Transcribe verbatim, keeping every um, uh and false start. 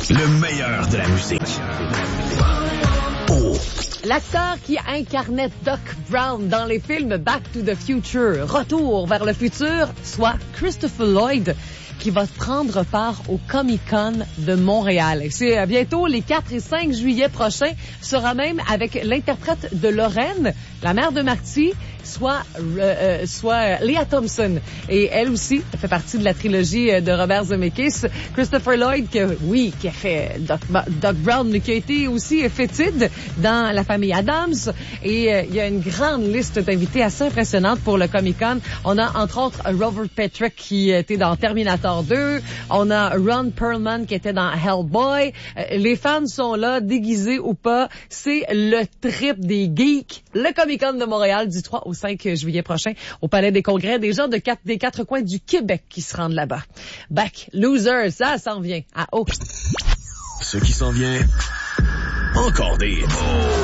Le meilleur de la musique. Oh. L'acteur qui incarnait Doc Brown dans les films Back to the Future, Retour vers le futur, soit Christopher Lloyd, qui va prendre part au Comic-Con de Montréal. C'est bientôt les quatre et cinq juillet prochains, sera même avec l'interprète de Lorraine, la mère de Marty, soit euh, soit Leah Thompson. Et elle aussi fait partie de la trilogie de Robert Zemeckis. Christopher Lloyd, que, oui, qui a fait Doc, Doc Brown, mais qui a été aussi fétide dans La famille Addams. Et euh, il y a une grande liste d'invités assez impressionnante pour le Comic-Con. On a entre autres Robert Patrick qui était dans Terminator deux. On a Ron Perlman qui était dans Hellboy. Euh, les fans sont là, déguisés ou pas. C'est le trip des geeks. Le Comic-Con de Montréal du trois au cinq juillet prochain au Palais des Congrès. Des gens de quatre, des quatre coins du Québec qui se rendent là-bas. Back, Losers, ça s'en vient à haut. Ce qui s'en vient, encore des...